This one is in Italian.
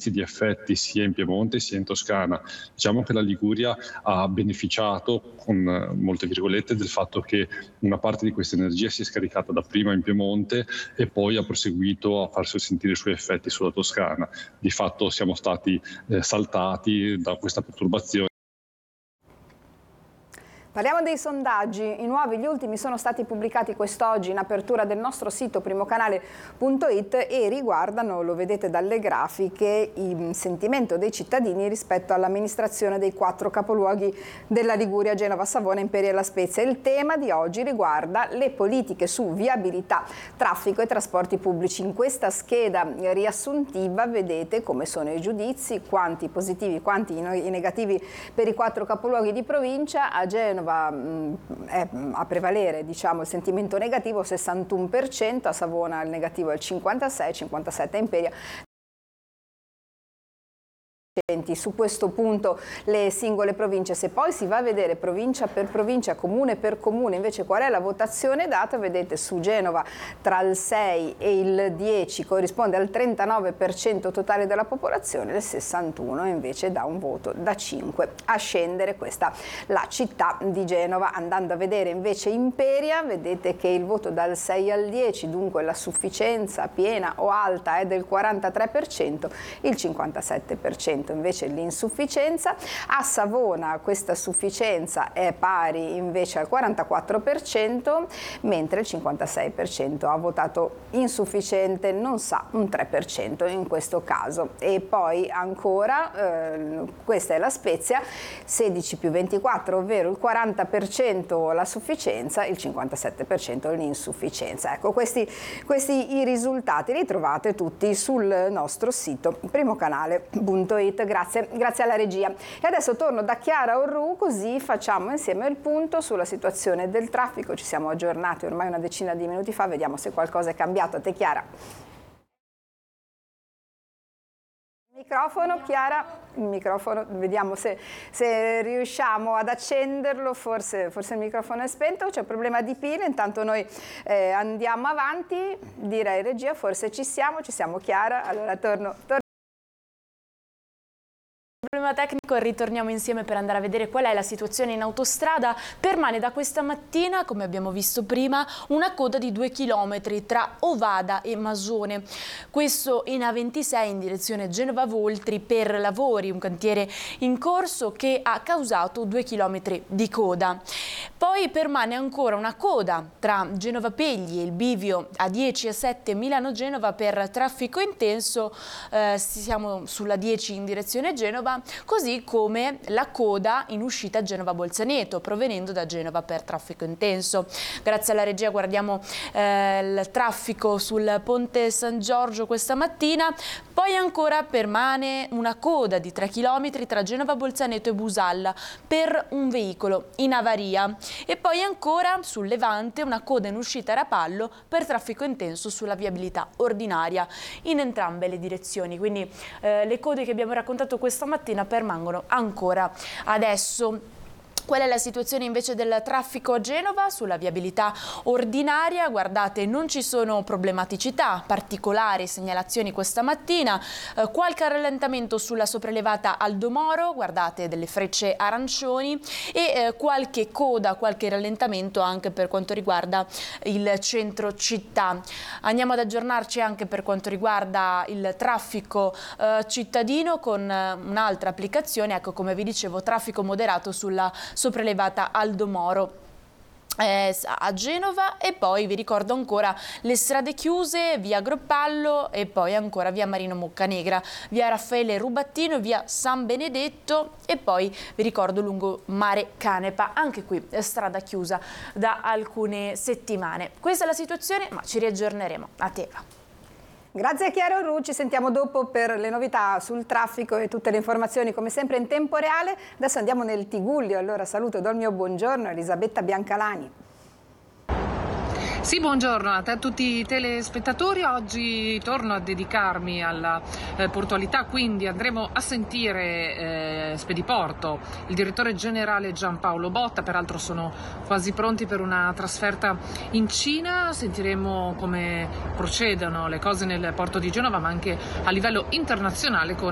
servizi di effetti sia in Piemonte sia in Toscana. Diciamo che la Liguria ha beneficiato, con molte virgolette, del fatto che una parte di questa energia si è scaricata dapprima in Piemonte e poi ha proseguito a farsi sentire i suoi effetti sulla Toscana. Di fatto siamo stati saltati da questa perturbazione. Parliamo dei sondaggi, i nuovi, gli ultimi sono stati pubblicati quest'oggi in apertura del nostro sito primocanale.it e riguardano, lo vedete dalle grafiche, il sentimento dei cittadini rispetto all'amministrazione dei 4 capoluoghi della Liguria, Genova, Savona, Imperia e La Spezia. Il tema di oggi riguarda le politiche su viabilità, traffico e trasporti pubblici. In questa scheda riassuntiva vedete come sono i giudizi, quanti positivi, quanti i negativi per i 4 capoluoghi di provincia. A Genova è a prevalere, diciamo, il sentimento negativo, 61%, a Savona il negativo è il 56%, 57% a Imperia. Su questo punto le singole province, se poi si va a vedere provincia per provincia, comune per comune, invece qual è la votazione data, vedete su Genova tra il 6 e il 10 corrisponde al 39% totale della popolazione, il 61% invece dà un voto da 5 a scendere, questa la città di Genova. Andando a vedere invece Imperia, vedete che il voto dal 6 al 10, dunque la sufficienza piena o alta è del 43%, il 57% invece l'insufficienza. A Savona questa sufficienza è pari invece al 44%, mentre il 56% ha votato insufficiente, non sa, un 3% in questo caso. E poi ancora, questa è La Spezia, 16 più 24, ovvero il 40% la sufficienza, il 57% l'insufficienza. Ecco, questi i risultati li trovate tutti sul nostro sito primocanale.it. Grazie alla regia. E adesso torno da Chiara Orru, così facciamo insieme il punto sulla situazione del traffico. Ci siamo aggiornati ormai una decina di minuti fa, vediamo se qualcosa è cambiato. A te, Chiara. Microfono, Chiara, il microfono, vediamo se riusciamo ad accenderlo, forse il microfono è spento, c'è problema di pile, intanto noi andiamo avanti, direi regia, forse ci siamo Chiara, allora torno. Problema tecnico, ritorniamo insieme per andare a vedere qual è la situazione in autostrada. Permane da questa mattina, come abbiamo visto prima, una coda di 2 chilometri tra Ovada e Masone. Questo in A26 in direzione Genova Voltri per lavori, un cantiere in corso che ha causato 2 chilometri di coda. Poi permane ancora una coda tra Genova Pegli e il bivio A10 e 7 Milano-Genova per traffico intenso, siamo sulla 10 in direzione Genova, così come la coda in uscita Genova-Bolzaneto provenendo da Genova per traffico intenso. Grazie alla regia guardiamo il traffico sul Ponte San Giorgio questa mattina. Poi ancora permane una coda di 3 km tra Genova-Bolzaneto e Busalla per un veicolo in avaria. E poi ancora sul Levante una coda in uscita Rapallo per traffico intenso sulla viabilità ordinaria in entrambe le direzioni. Quindi le code che abbiamo raccontato questa mattina permangono ancora adesso. Qual è la situazione invece del traffico a Genova? Sulla viabilità ordinaria, guardate, non ci sono problematicità particolari, segnalazioni questa mattina, qualche rallentamento sulla sopraelevata Aldomoro, guardate delle frecce arancioni e qualche coda, qualche rallentamento anche per quanto riguarda il centro città. Andiamo ad aggiornarci anche per quanto riguarda il traffico cittadino con un'altra applicazione, ecco come vi dicevo, traffico moderato sulla sopraelevata Aldomoro a Genova. E poi vi ricordo ancora le strade chiuse, via Groppallo e poi ancora via Marino Moccanegra, via Raffaele Rubattino, via San Benedetto e poi vi ricordo lungo Mare Canepa, anche qui strada chiusa da alcune settimane. Questa è la situazione, ma ci riaggiorneremo. A te. Grazie a Chiara Orru, ci sentiamo dopo per le novità sul traffico e tutte le informazioni come sempre in tempo reale. Adesso andiamo nel Tigullio, allora saluto e do il mio buongiorno a Elisabetta Biancalani. Sì, buongiorno a te, a tutti i telespettatori. Oggi torno a dedicarmi alla portualità, quindi andremo a sentire Spediporto, il direttore generale Giampaolo Botta. Peraltro sono quasi pronti per una trasferta in Cina. Sentiremo come procedono le cose nel porto di Genova, ma anche a livello internazionale con